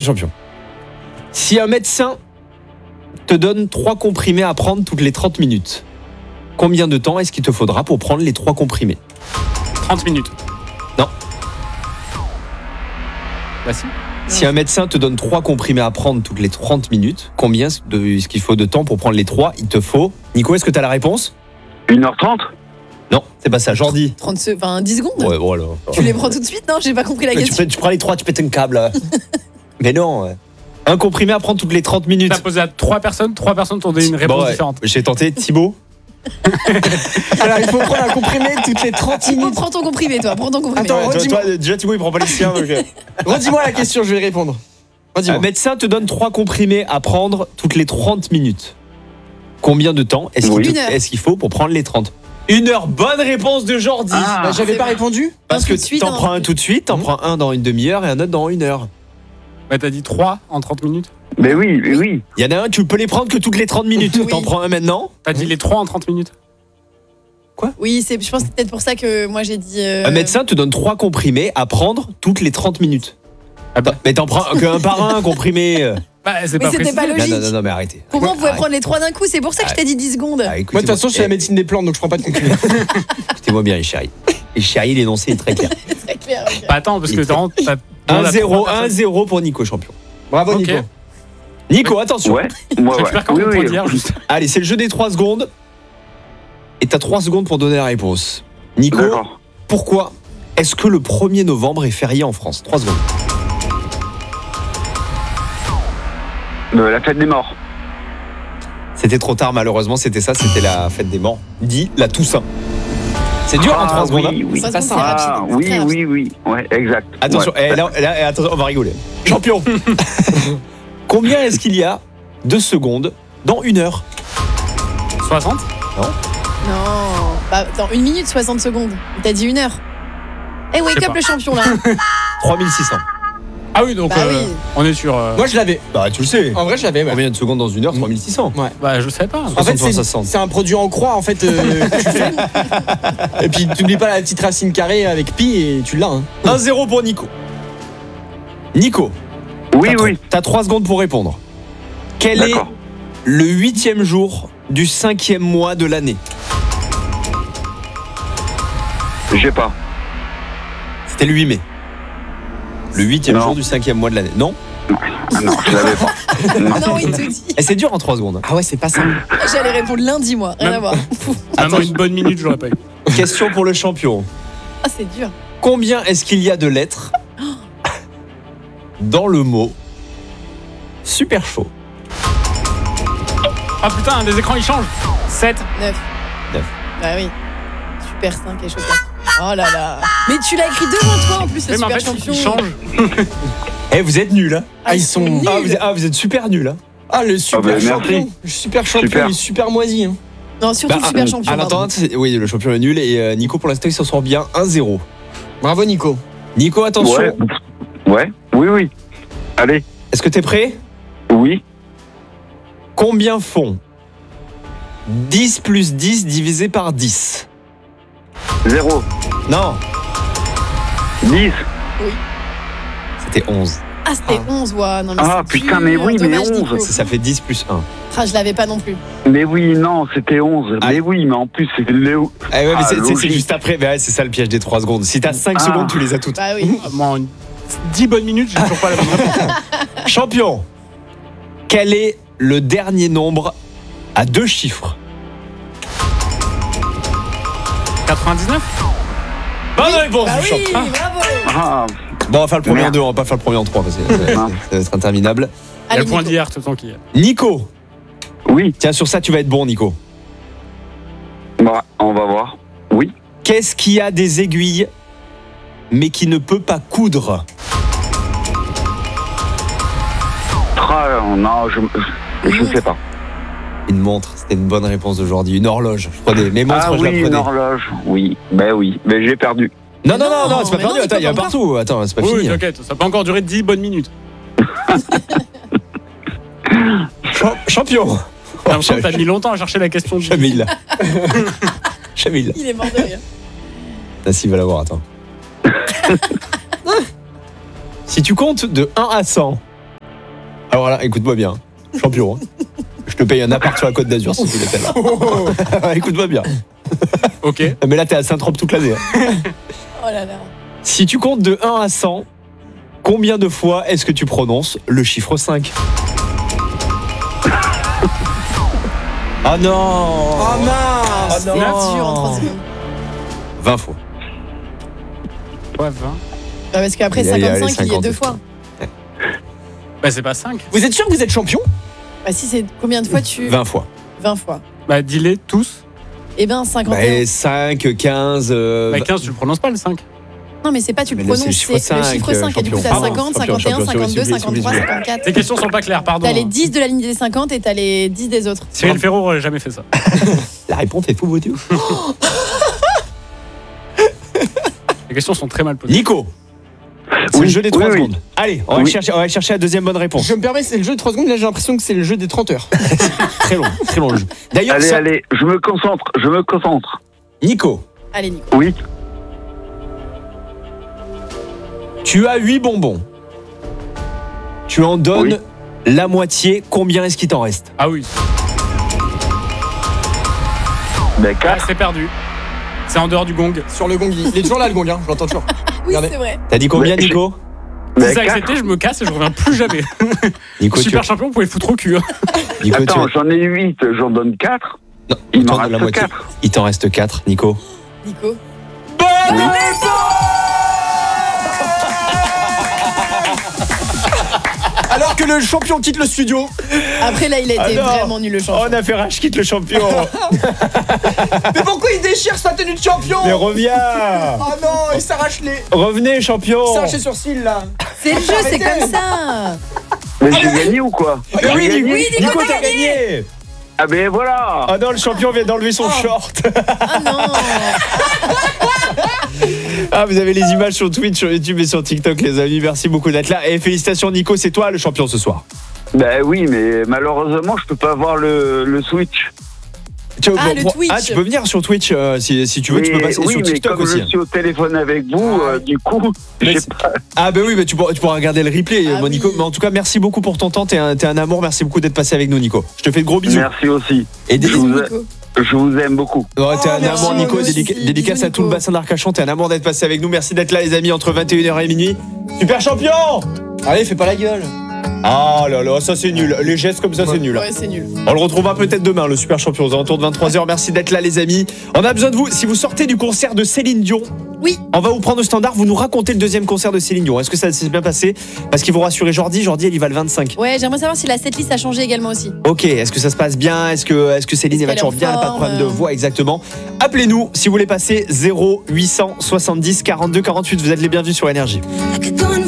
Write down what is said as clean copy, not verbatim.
champion. Si un médecin te donne 3 comprimés à prendre toutes les 30 minutes, combien de temps est-ce qu'il te faudra pour prendre les 3 comprimés ? 30 minutes. Non. Bah si. Si un médecin te donne 3 comprimés à prendre toutes les 30 minutes, combien est-ce qu'il faut de temps pour prendre les 3 ? Il te faut. Nico, est-ce que tu as la réponse ? 1h30 Non, c'est pas ça, Jordi. 10 secondes. Ouais, voilà. Tu les prends tout de suite? Non, j'ai pas compris la question. Tu prends les 3, tu pètes un câble. là. Mais non. Un comprimé à prendre toutes les 30 minutes. T'as posé à 3 personnes t'ont donné une réponse différente. J'ai tenté, Thibaut. Alors, il faut prendre un comprimé toutes les 30 minutes. Prends ton comprimé, toi. Prends ton comprimé. Attends, redis-moi. Toi, déjà, Thibaut, il prend pas les siens. Donc... Redis-moi la question, je vais répondre. Un Redis-moi. médecin te donne 3 comprimés à prendre toutes les 30 minutes. Combien de temps est-ce qu'il faut pour prendre les 30 ? 1 heure, bonne réponse de Jordi. Bah, j'avais pas répondu. Parce que tout de suite, t'en prends un tout de suite, t'en prends un dans une demi-heure et un autre dans 1 heure. Bah t'as dit 3 en 30 minutes. Mais oui, mais oui. Il y en a un, tu peux les prendre que toutes les 30 minutes. Oui. T'en prends un maintenant. T'as dit les 3 en 30 minutes. Oui, je pense que c'est peut-être pour ça que moi j'ai dit. Un médecin te donne 3 comprimés à prendre toutes les 30 minutes. Ah bah. Mais t'en prends qu'un par un comprimé. Bah c'est Mais pas c'était précisé. pas logique. Non, mais arrêtez. Pourquoi on pouvait prendre les 3 d'un coup? C'est pour ça que je t'ai dit 10 secondes. Ah, Moi, de toute façon, je suis la médecine des plantes, donc je prends pas de comprimé. Écoutez-moi bien, les chéris. Les chéris, l'énoncé est très clair. C'est très clair. Ok. Bah attends, parce que t'as 1-0 pour Nico, champion. Bravo, Ok. Nico. Nico, attention. Ouais, moi, ouais. J'espère qu'on Oui, peut oui. dire juste. Allez, c'est le jeu des 3 secondes. Et t'as 3 secondes pour donner la réponse. Nico, D'accord. pourquoi est-ce que le 1er novembre est férié en France ? 3 secondes. La fête des morts. C'était trop tard, malheureusement, c'était la fête des morts. Dit la Toussaint. C'est dur en 3 secondes. Oui, oui. Ça, pas c'est ça. rapide. Ah, C'est oui, très rapide. oui, oui. Ouais, exact. Attention, Ouais. attention, on va rigoler. Champion. Combien est-ce qu'il y a de secondes dans 1 heure ? 60. Non. Bah, dans 1 minute 60 secondes. T'as dit 1 heure. Eh, wake Je sais up pas. le champion là. 3600. Ah oui, donc Bah oui. on est sur. Moi, je l'avais. Bah, tu le sais. En vrai, je l'avais. Ouais. Combien de secondes dans 1 heure ? 3600. Bah je sais pas. En fait, 60. c'est un produit en croix en fait que tu fais. Et puis t'oublies pas la petite racine carrée avec pi et tu l'as. Hein. 1-0 pour Nico. Nico, Oui, oui. t'as 3 secondes pour répondre. Quel est D'accord. le 8e jour du 5e mois de l'année ? J'ai pas. C'était le 8 mai. Le 8e Non. jour du 5e mois de l'année. Non ? Ah non, je l'avais pas. Non, il te dit. Et c'est dur en 3 secondes. Ah ouais, c'est pas ça. J'allais répondre lundi, moi. Rien à voir. Même en une bonne minute, j'aurais pas eu. Question pour le champion. Ah, c'est dur. Combien est-ce qu'il y a de lettres dans le mot super chaud ? Ah putain, les écrans ils changent. 7. 9. 9. Bah oui. Super 5 et chocolat. Oh là là. Mais tu l'as écrit devant toi en plus, le Mais en super fait, champion. ils changent. Eh, vous êtes nuls, hein ? Ah, ils sont. nuls. Vous êtes super nuls, hein ? Ah, le super bah, merci. champion. Le super champion, Super. il est super moisi. Hein. Non, surtout le super champion. À pardon. l'entente, oui, le champion est nul. Et Nico, pour l'instant, il s'en sort bien. 1-0. Bravo, Nico. Nico, attention. Ouais. Ouais. Oui, oui. Allez. Est-ce que t'es prêt ? Oui. Combien font 10 plus 10 divisé par 10 ? 0. Non, 10. c'était 11. Ah, c'était 11, ouais. Non, mais Ah, c'est putain, dur. mais oui, mais Dommage, 11. Nico. Ça fait 10 plus 1. Ah, je l'avais pas non plus. Mais oui, non, c'était 11. Ah. Mais oui, mais en plus, c'était Léo. Eh ouais, mais Ah, c'est logique. juste après. Mais ouais, c'est ça le piège des 3 secondes. Si t'as 5 Ah. secondes, tu les as toutes. Bah oui. Moi, en 10 bonnes minutes, j'ai toujours pas la bonne réponse. Champion, quel est le dernier nombre à 2 chiffres ? 99. Bonne réponse Bah du oui, champion. bravo. Ah, Bon, on va faire le premier en Merde. 2, on va pas faire le premier en 3 parce que ça va être interminable. Il y a Allez, le point Nico. d'hier, tout le temps qu'il y a. Nico, oui. tiens, sur ça, tu vas être bon, Nico. Bah, on va voir. Oui. Qu'est-ce qui a des aiguilles, mais qui ne peut pas coudre ? Non, je sais pas. Une montre, c'était une bonne réponse d'aujourd'hui. Une horloge. Je prenais les montres, Ah je la oui, prenais. une horloge. Oui. Ben oui. Mais j'ai perdu. Non, non, Non, non, non, c'est pas mais perdu. non, Attends, il y a Nico, partout. Attends, c'est pas Oui, fini. t'inquiète, ça peut encore durer 10 bonnes minutes. Champion. J'ai l'impression que t'as mis longtemps à chercher la question. Chamil. Chamil. Il est mort de rire. Nassim va l'avoir, attends. Si tu comptes de 1 à 100, Alors là, écoute-moi bien. Champion. Hein. Je te paye un appart sur la Côte d'Azur si tu l'appelles là. Écoute-moi bien. Ok. Mais là, t'es à Saint-Tropez toute l'année. Hein. Oh là là. Si tu comptes de 1 à 100, combien de fois est-ce que tu prononces le chiffre 5 ? Ah non Oh mince. C'est dur en 30 secondes. 20 fois. Ouais, 20. Bah, parce qu'après Il y a les 55, il y a 50 deux fois. Bah, c'est pas 5. Vous êtes sûr que vous êtes champion? Bah, si c'est combien de fois tu. 20 fois. 20 fois. Bah, dis-les tous. Eh ben, 51. Bah, 5, 15... Bah, 15, tu le prononces pas le 5. Non, mais c'est pas tu le Mais là, c'est prononces, le chiffre c'est le 5, chiffre 5. Et du coup, t'as champion. 50, Champion, 51, champion, 52, s'il vous plaît, 53, s'il vous plaît. 54. Tes questions sont pas claires, pardon. T'as les 10 de la ligne des 50 et t'as les 10 des autres. Cyril Ferro aurait jamais fait ça. La réponse est fou, beauté. Les questions sont très mal posées. Nico, c'est Oui, le jeu des 3 oui, oui. secondes. Allez, on va Oui. chercher la deuxième bonne réponse. Je me permets, c'est le jeu de 3 secondes. Là, j'ai l'impression que c'est le jeu des 30 heures. Très long le jeu. D'ailleurs, Allez, ça- allez, je me concentre. Nico, Allez, Nico. Oui. tu as 8 bonbons. Tu en donnes la moitié. Combien est-ce qu'il t'en reste ? Ah oui. Ben, Ah, 4. c'est perdu. C'est en dehors du gong. Sur le gong, il est toujours là, le gong, hein. Je l'entends toujours. Oui, Regardez. c'est vrai. T'as dit combien, Mais- Nico ? Si Ben, ça 4. accepté, je me casse et je reviens plus jamais. Nico, Super champion, vous pouvez le foutre au cul. Hein. Nico, Attends, j'en ai 8, j'en donne 4. Non, Il t'en m'en donnes la reste moitié. 4. Il t'en reste 4, Nico. Nico. Alors que le champion quitte le studio. Après, là, il a été Ah non. vraiment nul le champion. On a fait rage quitte le champion. Mais pourquoi il déchire sa tenue de champion? Mais reviens. Oh non, il s'arrache les. Revenez, champion. Il s'arrache les sourcils là. C'est le jeu, c'est Arrêtez. comme ça. Mais j'ai gagné ou quoi? Mais J'ai oui, gagné Nico, Nico, t'as t'as gagné. Ah ben voilà. Ah non, le champion vient d'enlever son short. Ah non. Ah, vous avez les images sur Twitch, sur YouTube et sur TikTok, les amis. Merci beaucoup d'être là. Et félicitations, Nico, c'est toi le champion ce soir. Ben oui, mais malheureusement, je peux pas voir le Switch. Tu, Ah, le Twitch. tu peux venir sur Twitch si tu veux, tu peux passer oui, sur mais TikTok comme aussi. je suis au téléphone avec vous, du coup, Mais j'ai c'est- pas. Ah bah oui, bah tu pourras regarder le replay, Ah mon Nico. oui. Mais en tout cas, merci beaucoup pour ton temps. T'es un amour. Merci beaucoup d'être passé avec nous, Nico. Je te fais de gros bisous. Merci aussi. Et Je vous, Nico. je vous aime beaucoup. Ouais, t'es un merci, amour, Nico. moi aussi. Dédicace Bisous, à tout le Nico. bassin d'Arcachon. T'es un amour d'être passé avec nous. Merci d'être là, les amis, entre 21h et minuit. Super champion. Allez, fais pas la gueule. Ah là là, ça c'est nul. Les gestes comme ça, c'est nul. Ouais, c'est nul. On le retrouvera peut-être demain, le super champion, aux alentours de 23h. Merci d'être là, les amis. On a besoin de vous. Si vous sortez du concert de Céline Dion, Oui. on va vous prendre au standard. Vous nous racontez le deuxième concert de Céline Dion. Est-ce que ça s'est bien passé? Parce qu'il vous rassurer Jordi, elle y va le 25. Ouais, j'aimerais savoir si la setlist a changé également aussi. Ok, est-ce que ça se passe bien? Est-ce que Céline Est-ce va qu'elle est toujours en bien? Pas de forme problème de voix, exactement. Appelez-nous si vous voulez passer 0870 42 48. Vous êtes les bienvenus sur Énergie. I could go and